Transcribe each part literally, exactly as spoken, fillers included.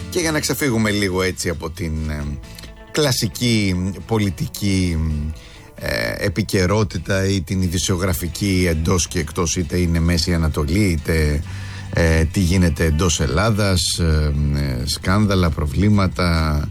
Και για να ξεφύγουμε λίγο έτσι από την ε, κλασική πολιτική ε, επικαιρότητα ή την ειδησιογραφική εντός και εκτός, είτε είναι Μέση Ανατολή, είτε ε, τι γίνεται εντός Ελλάδας, ε, ε, σκάνδαλα, προβλήματα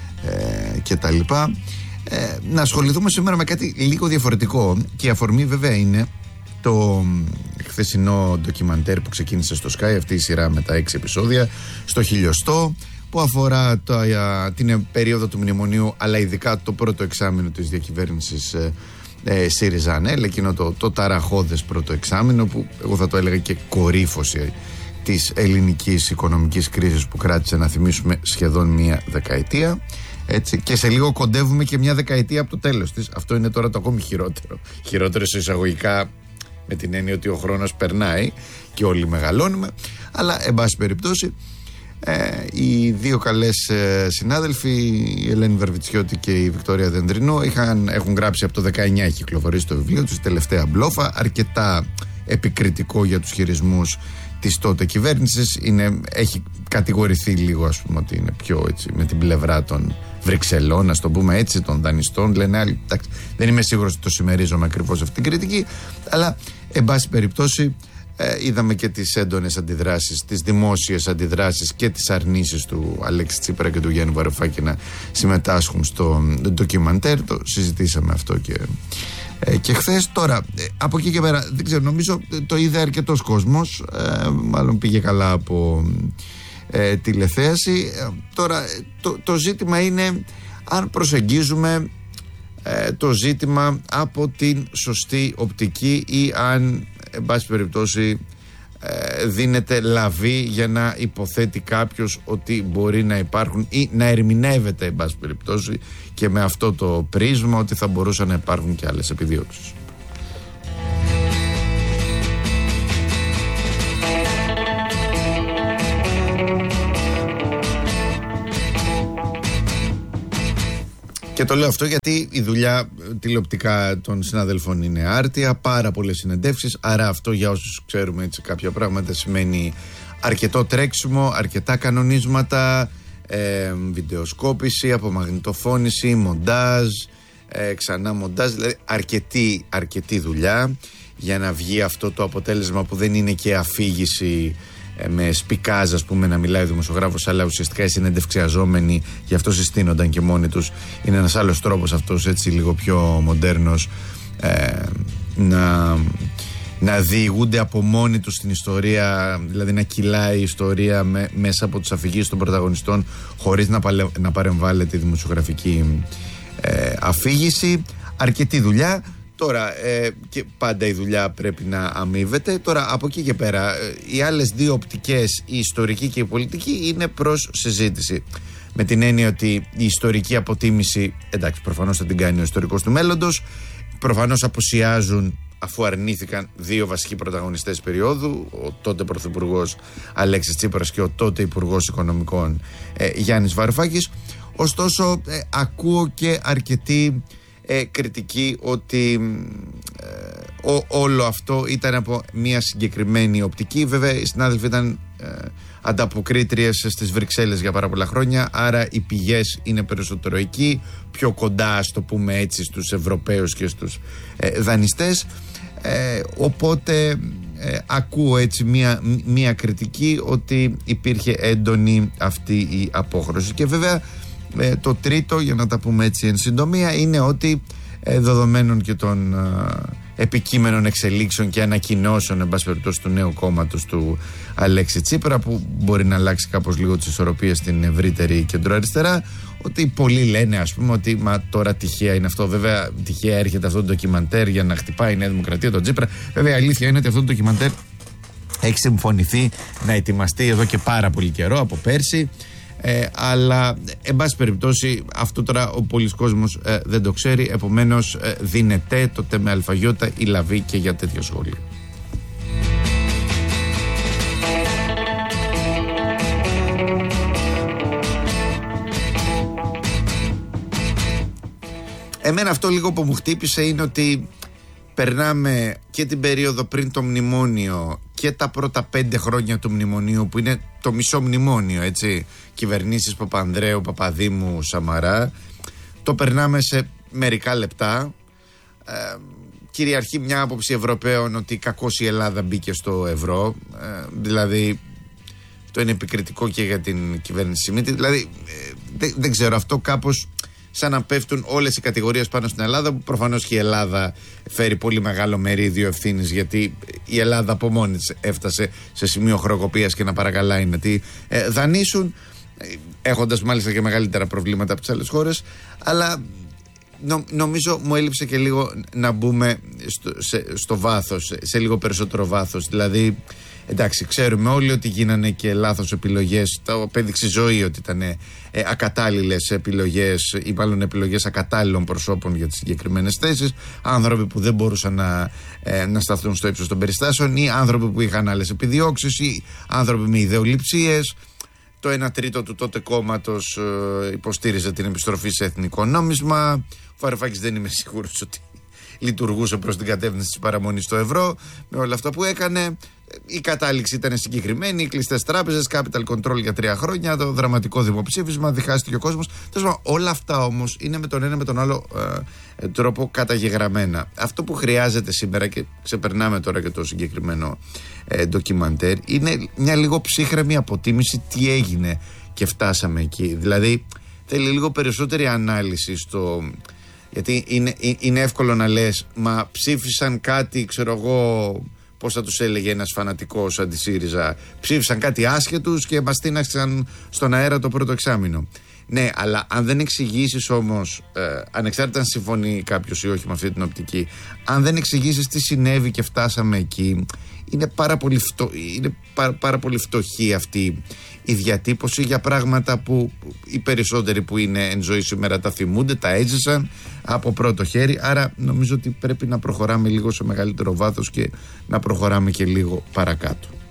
ε, και τα λοιπά, ε, να ασχοληθούμε σήμερα με κάτι λίγο διαφορετικό, και η αφορμή βέβαια είναι το χθεσινό ντοκιμαντέρ που ξεκίνησε στο Sky, αυτή η σειρά με τα έξι επεισόδια, στο χιλιοστό, που αφορά το, α, την περίοδο του μνημονίου, αλλά ειδικά το πρώτο εξάμηνο της διακυβέρνησης ε, ε, ΣΥΡΙΖΑ-ΑΝΕΛ, εκείνο το, το ταραχώδες πρώτο εξάμηνο, που εγώ θα το έλεγα και κορύφωση της ελληνικής οικονομικής κρίσης, που κράτησε, να θυμίσουμε, σχεδόν μία δεκαετία. Έτσι, και σε λίγο κοντεύουμε και μια δεκαετία από το τέλος της. Αυτό είναι τώρα το ακόμη χειρότερο. Χειρότερο σε εισαγωγικά, με την έννοια ότι ο χρόνος περνάει και όλοι μεγαλώνουμε. Αλλά, εν πάση περιπτώσει, ε, οι δύο καλές ε, συνάδελφοι, η Ελένη Βαρβιτσιώτη και η Βικτόρια Δεντρινό, είχαν, έχουν γράψει από το δεκαεννιά, έχει κυκλοφορήσει το βιβλίο τους, τελευταία μπλόφα, αρκετά επικριτικό για τους χειρισμούς της τότε κυβέρνησης. Είναι, έχει κατηγορηθεί λίγο, ας πούμε, ότι είναι πιο έτσι, με την πλευρά των Βρυξελών, ας το πούμε έτσι, των δανειστών. Λένε άλλοι, εντάξει, δεν είμαι σίγουρος ότι το συμμερίζομαι ακριβώς αυτή την κριτική, αλλά εν πάση περιπτώσει ε, είδαμε και τις έντονες αντιδράσεις, τις δημόσιες αντιδράσεις και τις αρνήσεις του Αλέξη Τσίπρα και του Γιάννη Βαρουφάκη να συμμετάσχουν στο ντοκιμαντέρ. Το συζητήσαμε αυτό και Ε, και χθες. Τώρα, ε, από εκεί και πέρα, δεν ξέρω, νομίζω το είδε αρκετός κόσμος, ε, μάλλον πήγε καλά από ε, τηλεθέαση. Ε, τώρα, το, το ζήτημα είναι αν προσεγγίζουμε ε, το ζήτημα από την σωστή οπτική, ή αν, εν πάση περιπτώσει, ε, δίνεται λαβή για να υποθέτει κάποιος ότι μπορεί να υπάρχουν, ή να ερμηνεύεται, εν πάση περιπτώσει, και με αυτό το πρίσμα, ότι θα μπορούσαν να υπάρχουν και άλλες επιδιώξεις. Και το λέω αυτό γιατί η δουλειά τηλεοπτικά των συναδέλφων είναι άρτια, πάρα πολλές συνεντεύξεις, άρα αυτό, για όσους ξέρουμε έτσι κάποια πράγματα, σημαίνει αρκετό τρέξιμο, αρκετά κανονίσματα, ε, βιντεοσκόπηση, απομαγνητοφώνηση, μοντάζ, ε, ξανά μοντάζ, δηλαδή αρκετή, αρκετή δουλειά για να βγει αυτό το αποτέλεσμα, που δεν είναι και αφήγηση ε, με σπικάζ, ας πούμε, να μιλάει ο δημοσιογράφος, αλλά ουσιαστικά οι συνεντευξιαζόμενοι, γι' αυτό συστήνονταν και μόνοι τους. Είναι ένας άλλος τρόπος αυτός, έτσι λίγο πιο μοντέρνος, ε, να, να διηγούνται από μόνοι τους την ιστορία, δηλαδή να κυλάει η ιστορία με, μέσα από τις αφηγήσεις των πρωταγωνιστών, χωρίς να, παλε, να παρεμβάλλεται η δημοσιογραφική ε, αφήγηση. Αρκετή δουλειά. Τώρα, ε, και πάντα η δουλειά πρέπει να αμείβεται. Τώρα, από εκεί και πέρα, ε, οι άλλες δύο οπτικές, η ιστορική και η πολιτική, είναι προς συζήτηση. Με την έννοια ότι η ιστορική αποτίμηση, εντάξει, προφανώς θα την κάνει ο ιστορικός του μέλλοντος. Προφανώς απουσιάζουν, αφού αρνήθηκαν, δύο βασικοί πρωταγωνιστές περίοδου, ο τότε Πρωθυπουργός Αλέξης Τσίπρας και ο τότε Υπουργός Οικονομικών ε, Γιάννης Βαρουφάκης. Ωστόσο, ε, ακούω και αρκετή Ε, κριτική ότι ε, ό, όλο αυτό ήταν από μια συγκεκριμένη οπτική. Βέβαια, οι συνάδελφοι ήταν ε, ανταποκρίτριες στις Βρυξέλλες για πάρα πολλά χρόνια, άρα οι πηγές είναι περισσότερο εκεί, πιο κοντά, ας το πούμε έτσι, στους Ευρωπαίους και στους ε, δανειστές. Ε, οπότε ε, ακούω έτσι μια, μια κριτική ότι υπήρχε έντονη αυτή η απόχρωση. Και βέβαια, Ε, το τρίτο, για να τα πούμε έτσι εν συντομία, είναι ότι ε, δεδομένων και των ε, επικείμενων εξελίξεων και ανακοινώσεων, εν πάση περιπτώσει, του νέου κόμματος του Αλέξη Τσίπρα, που μπορεί να αλλάξει κάπως λίγο τις ισορροπίες στην ευρύτερη κεντροαριστερά, ότι πολλοί λένε, ας πούμε, ότι μα τώρα τυχαία είναι αυτό. Βέβαια, τυχαία έρχεται αυτό το ντοκιμαντέρ για να χτυπάει η Νέα Δημοκρατία τον Τσίπρα. Βέβαια, η αλήθεια είναι ότι αυτό το ντοκιμαντέρ έχει συμφωνηθεί να ετοιμαστεί εδώ και πάρα πολύ καιρό, από πέρσι. Ε, αλλά, εν πάση περιπτώσει, αυτό τώρα ο πολλής κόσμος ε, δεν το ξέρει. Επομένως, ε, δίνεται τότε με αλφαγιώτα η λαβή και για τέτοιο σχόλιο. Εμένα αυτό λίγο που μου χτύπησε είναι ότι περνάμε και την περίοδο πριν το μνημόνιο και τα πρώτα πέντε χρόνια του μνημονίου, που είναι το μισό μνημόνιο, έτσι, κυβερνήσεις Παπανδρέου, Παπαδήμου, Σαμαρά. Το περνάμε σε μερικά λεπτά. ε, Κυριαρχεί μια άποψη Ευρωπαίων ότι κακώς η Ελλάδα μπήκε στο ευρώ. ε, Δηλαδή αυτό είναι επικριτικό και για την κυβέρνηση Σιμίτη. Δηλαδή ε, δεν, δεν ξέρω, αυτό κάπως σαν να πέφτουν όλες οι κατηγορίες πάνω στην Ελλάδα, που προφανώς και η Ελλάδα φέρει πολύ μεγάλο μερίδιο ευθύνης, γιατί η Ελλάδα από μόνη της έφτασε σε σημείο χρεοκοπίας και να παρακαλάει να τη ε, δανείσουν, έχοντας μάλιστα και μεγαλύτερα προβλήματα από τις άλλες χώρες. Αλλά νο, νομίζω μου έλειψε και λίγο να μπούμε στο, σε, στο βάθος, σε, σε λίγο περισσότερο βάθος. Δηλαδή, εντάξει, ξέρουμε όλοι ότι γίνανε και λάθος επιλογές. Το απέδειξε η ζωή ότι ήταν ε, ακατάλληλες επιλογές, ή μάλλον επιλογές ακατάλληλων προσώπων για τις συγκεκριμένες θέσεις. Άνθρωποι που δεν μπορούσαν να, ε, να σταθούν στο ύψος των περιστάσεων, ή άνθρωποι που είχαν άλλες επιδιώξεις, ή άνθρωποι με ιδεολειψίες. Το ένα τρίτο του τότε κόμματος ε, υποστήριζε την επιστροφή σε εθνικό νόμισμα. Ο Βαρουφάκης δεν είμαι σίγουρος ότι λειτουργούσε προς την κατεύθυνση της παραμονής στο ευρώ με όλα αυτά που έκανε. Η κατάληξη ήταν συγκεκριμένη, οι κλειστές τράπεζες, capital control για τρία χρόνια, το δραματικό δημοψήφισμα, διχάστηκε ο κόσμος. Όλα αυτά όμως είναι με τον ένα με τον άλλο ε, τρόπο καταγεγραμμένα. Αυτό που χρειάζεται σήμερα, και ξεπερνάμε τώρα και το συγκεκριμένο ε, ντοκιμαντέρ, είναι μια λίγο ψύχρεμη αποτίμηση τι έγινε και φτάσαμε εκεί. Δηλαδή θέλει λίγο περισσότερη ανάλυση στο... Γιατί είναι, είναι εύκολο να λες, μα ψήφισαν κάτι, ξέρω εγώ, πώς θα τους έλεγε ένας φανατικός αντι-ΣΥΡΙΖΑ, ψήφισαν κάτι άσχετους και μας τίναξαν στον αέρα το πρώτο εξάμηνο. Ναι, αλλά αν δεν εξηγήσεις όμως, ε, ανεξάρτητα αν συμφωνεί κάποιος ή όχι με αυτή την οπτική, αν δεν εξηγήσεις τι συνέβη και φτάσαμε εκεί, είναι πάρα πολύ, φτω... είναι πάρα, πάρα πολύ φτωχή αυτή η διατύπωση για πράγματα που οι περισσότεροι που είναι εν ζωή σήμερα τα θυμούνται, τα έζησαν από πρώτο χέρι. Άρα νομίζω ότι πρέπει να προχωράμε λίγο σε μεγαλύτερο βάθος και να προχωράμε και λίγο παρακάτω.